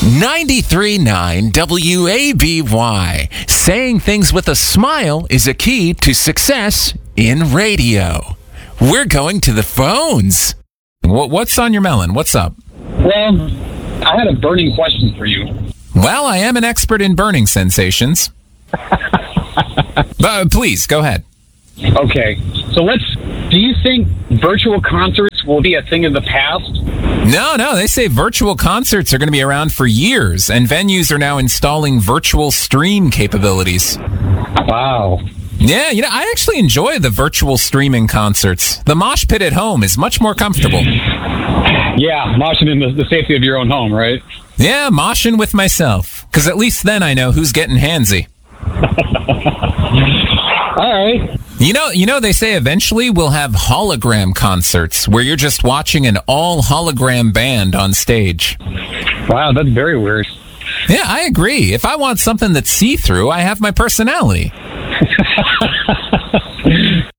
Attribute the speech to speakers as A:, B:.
A: 93.9 WABY. Saying things with a smile is a key to success in radio. We're going to the phones. What's on your melon? What's up?
B: Well, I had a burning question for you.
A: Well, I am an expert in burning sensations. Please, go ahead.
B: Okay, so do you think virtual concerts will be a thing of the past?
A: No, they say virtual concerts are going to be around for years, and venues are now installing virtual stream capabilities.
B: Wow.
A: Yeah, I actually enjoy the virtual streaming concerts. The mosh pit at home is much more comfortable.
B: Yeah, moshing in the safety of your own home, right?
A: Yeah, moshing with myself, because at least then I know who's getting handsy.
B: All right.
A: You know, they say eventually we'll have hologram concerts where you're just watching an all-hologram band on stage.
B: Wow, that's very weird.
A: Yeah, I agree. If I want something that's see-through, I have my personality.